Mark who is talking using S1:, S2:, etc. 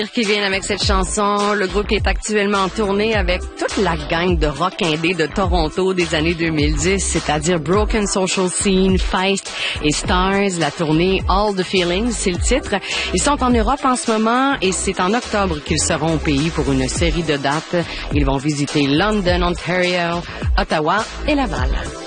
S1: Qui viennent avec cette chanson, le groupe qui est actuellement en tournée avec toute la gang de rock indé de Toronto des années 2010, c'est-à-dire Broken Social Scene, Feist et Stars. La tournée All the Feelings, c'est le titre. Ils sont en Europe en ce moment et c'est en octobre qu'ils seront au pays pour une série de dates. Ils vont visiter London, Ontario, Ottawa et Laval.